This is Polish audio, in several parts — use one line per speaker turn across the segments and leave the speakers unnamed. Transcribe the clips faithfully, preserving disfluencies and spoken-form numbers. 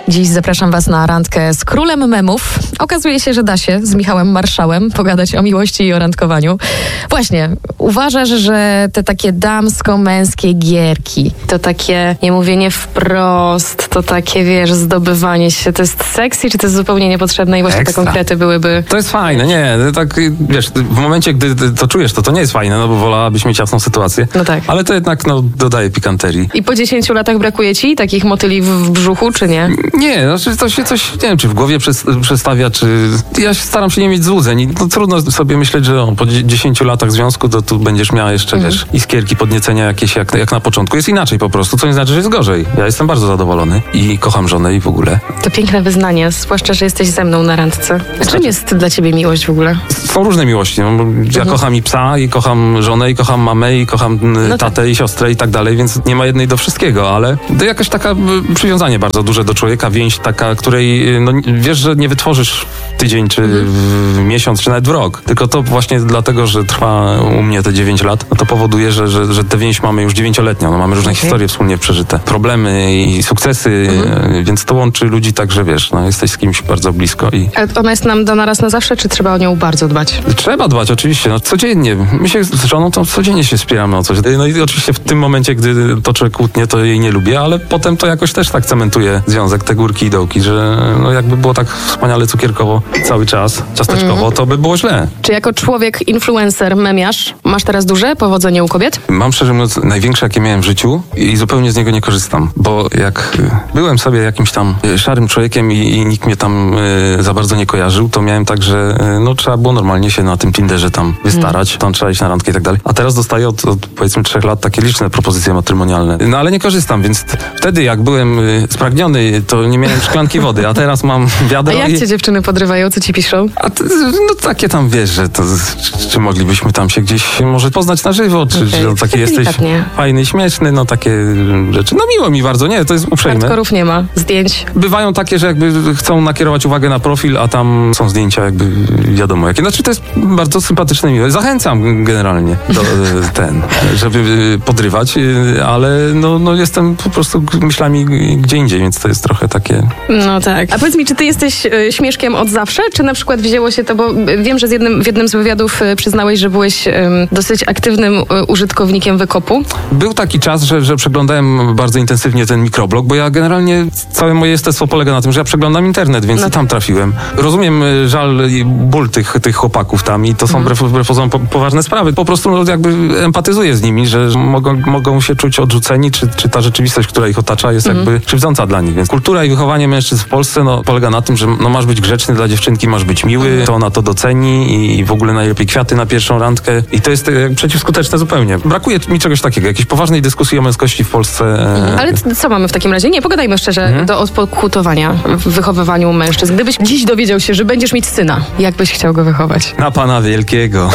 Dziś zapraszam was na randkę z królem memów. Okazuje się, że da się z Michałem Marszałem pogadać o miłości i o randkowaniu. Właśnie, uważasz, że te takie damsko-męskie gierki, to takie niemówienie wprost, to takie, wiesz, zdobywanie się, to jest sexy, czy to jest zupełnie niepotrzebne i właśnie
Ekstra.
te konkrety byłyby...
To jest fajne, nie, tak, wiesz, w momencie, gdy to czujesz, to to nie jest fajne, no bo wolałabyś mieć jasną sytuację.
No tak.
Ale to jednak, no, dodaje pikanterii.
I po dziesięciu latach brakuje ci takich motyli w, w brzuchu, czy nie?
Nie, znaczy to się coś, nie wiem, czy w głowie przez, przestawia, czy... Ja staram się nie mieć złudzeń i no, trudno sobie myśleć, że o, po dziesięciu latach związku to tu będziesz miała jeszcze, mhm. wiesz, iskierki, podniecenia jakieś jak, jak na początku. Jest inaczej po prostu, co nie znaczy, że jest gorzej. Ja jestem bardzo zadowolony i kocham żonę i w ogóle.
To piękne wyznanie, zwłaszcza, że jesteś ze mną na randce. A czym jest dla ciebie miłość w ogóle?
Są różne miłości. No, ja mhm. kocham i psa, i kocham żonę, i kocham mamę, i kocham no tatę, tak. i siostrę i tak dalej, więc nie ma jednej do wszystkiego, ale to jakaś taka przywiązanie bardzo duże do człowieka, więź taka, której no, wiesz, że nie wytworzysz tydzień, czy mhm. w miesiąc, czy nawet w rok. Tylko to właśnie dlatego, że trwa u mnie te dziewięć lat, no to powoduje, że, że, że tę więź mamy już dziewięcioletnią. No, mamy różne okay. historie wspólnie przeżyte. Problemy i sukcesy, mhm. więc to łączy ludzi tak, że wiesz, no, jesteś z kimś bardzo blisko. I...
A ona jest nam dana raz na zawsze, czy trzeba o nią bardzo dbać?
Trzeba dbać, oczywiście. No, codziennie. My się z żoną to codziennie się wspieramy o coś. No i oczywiście w tym momencie, gdy toczę kłótnię, to jej nie lubię, ale potem to jakoś też tak cementuje związek, te górki i dołki, że no jakby było tak wspaniale cukierkowo cały czas, ciasteczkowo, mm. to by było źle.
Czy jako człowiek, influencer, memiarz, masz teraz duże powodzenie u kobiet?
Mam szczerze mówiąc największe, jakie miałem w życiu i zupełnie z niego nie korzystam, bo jak byłem sobie jakimś tam szarym człowiekiem i, i nikt mnie tam y, za bardzo nie kojarzył, to miałem tak, że y, no trzeba było normalnie się na tym Tinderze tam wystarać, mm. tam trzeba iść na randkę i tak dalej. A teraz dostaję od, od powiedzmy trzech lat takie liczne propozycje matrymonialne. No ale nie korzystam, więc t- wtedy jak byłem y, spragniony, to nie miałem szklanki wody, a teraz mam wiadro.
A jak
i...
cię dziewczyny podrywają? Co ci piszą?
A t- no takie tam, wiesz, że to, czy, czy moglibyśmy tam się gdzieś może poznać na żywo, czy, okay. czy no, taki jesteś fajny i śmieszny, no takie rzeczy. No miło mi bardzo, nie, to jest uprzejme.
Hardkorów nie ma, zdjęć.
Bywają takie, że jakby chcą nakierować uwagę na profil, a tam są zdjęcia jakby wiadomo jakie. Znaczy to jest bardzo sympatyczne i miłe. Zachęcam generalnie do ten, żeby podrywać, ale no, no jestem po prostu myślami gdzie indziej, więc to jest trochę takie...
No tak. A powiedz mi, czy ty jesteś y, śmieszkiem od zawsze, czy na przykład wzięło się to, bo wiem, że z jednym, w jednym z wywiadów y, przyznałeś, że byłeś y, dosyć aktywnym y, użytkownikiem Wykopu?
Był taki czas, że, że przeglądałem bardzo intensywnie ten mikroblog, bo ja generalnie całe moje jestestwo polega na tym, że ja przeglądam internet, więc no. tam trafiłem. Rozumiem y, żal i ból tych, tych chłopaków tam i to są mhm. wbrew pozorom po, poważne sprawy. Po prostu no, jakby empatyzuję z nimi, że mogą, mogą się czuć odrzuceni, czy, czy ta rzeczywistość, która ich otacza, jest mhm. jakby krzywdząca dla nich. Więc kultura i wychowanie mężczyzn w Polsce no, polega na tym, że no, masz być grzeczny dla dziewczynki, masz być miły, mhm. to ona to doceni i, i w ogóle najlepiej kwiaty na pierwszą randkę. I to jest e, przeciwskuteczne zupełnie. Brakuje mi czegoś takiego, jakiejś poważnej dyskusji o męskości w Polsce. E...
Ale co mamy w takim razie? Nie, pogadajmy szczerze mhm. do odpokutowania w wychowywaniu mężczyzn. Gdybyś dziś dowiedział się, że będziesz mieć syna, jak byś chciał go wychować?
Na Pana Wielkiego.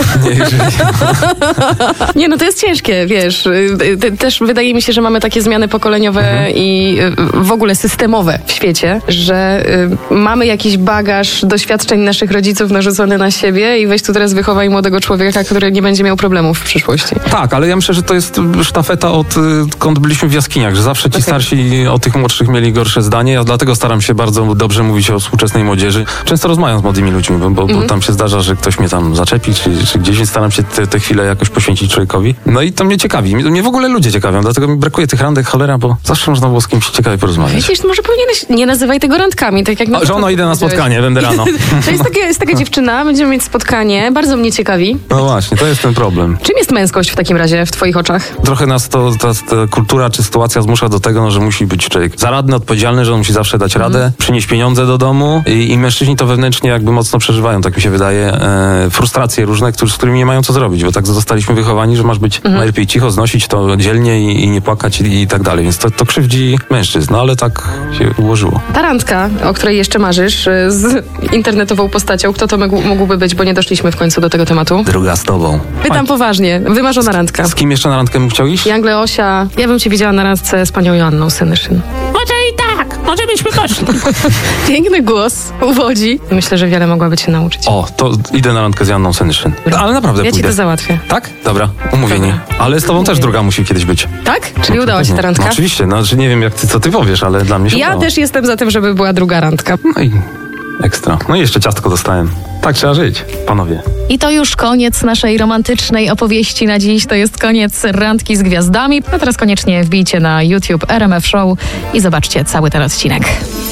Nie, no to jest ciężkie, wiesz. Też wydaje mi się, że mamy takie zmiany pokoleniowe mhm. i w ogóle systemowe w świecie, że y, mamy jakiś bagaż doświadczeń naszych rodziców narzucony na siebie i weź tu teraz wychowaj młodego człowieka, który nie będzie miał problemów w przyszłości.
Tak, ale ja myślę, że to jest sztafeta od kąd byliśmy w jaskiniach, że zawsze ci okay. starsi o tych młodszych mieli gorsze zdanie. Ja dlatego staram się bardzo dobrze mówić o współczesnej młodzieży. Często rozmawiam z młodymi ludźmi, bo, bo, mhm. bo tam się zdarza, że ktoś mnie tam zaczepi, czy, czy gdzieś, więc staram się te, te chwile jakoś poświęcić człowiekowi. No i to mnie ciekawi. Mnie, mnie w ogóle ludzie ciekawią, dlatego mi brakuje tych randek, cholera, bo zawsze można było z kimś ciekawie porozmawiać.
Widzisz, może powinieneś, nie nazywaj tego randkami, tak jak na
o, żono, idę na spotkanie, będę rano.
To jest, takie, jest taka dziewczyna, będziemy mieć spotkanie, bardzo mnie ciekawi.
No właśnie, to jest ten problem.
Czym jest męskość w takim razie w twoich oczach?
Trochę nas to, ta, ta kultura czy sytuacja zmusza do tego, no, że musi być człowiek zaradny, odpowiedzialny, że on musi zawsze dać radę, mm. przynieść pieniądze do domu i, i mężczyźni to wewnętrznie jakby mocno przeżywają, tak mi się wydaje, e, frustracje różne, którzy, z którymi nie mają co zrobić, bo tak zostaliśmy wychowani, że masz być mm. najlepiej cicho, znosić to dzielnie i, i nie płakać i, i tak dalej, więc to, to krzywdzi mężczyzn, no ale tak się ułożyło.
Ta randka, o której jeszcze marzysz, z internetową postacią, kto to mógł, mógłby być, bo nie doszliśmy w końcu do tego tematu?
Druga z tobą.
Pytam Fajnie. poważnie, wymarzona randka.
Z kim jeszcze na randkę bym chciał iść?
Jan Leosia. Ja bym cię widziała na randce z panią Joanną Senyszyn.
Może i tak.
może byśmy poszli. Piękny głos uwodzi. Myślę, że wiele mogłaby cię nauczyć.
O, to idę na randkę z Janną Senyszyn. Ale naprawdę
Ja
pójdę.
ci to załatwię.
Tak? Dobra, umówieni.
Dobra.
Ale z tobą też druga musi kiedyś być.
Tak? Czyli
No,
udała się ta
pewnie.
randka?
No, oczywiście, no, znaczy nie wiem jak ty, co ty powiesz, ale dla mnie się
Ja
udało.
też jestem za tym, żeby była druga randka.
No i ekstra. No i jeszcze ciastko dostałem. Tak trzeba żyć, panowie.
I to już koniec naszej romantycznej opowieści na dziś. To jest koniec Randki z Gwiazdami. A teraz koniecznie wbijcie na YouTube R M F Show i zobaczcie cały ten odcinek.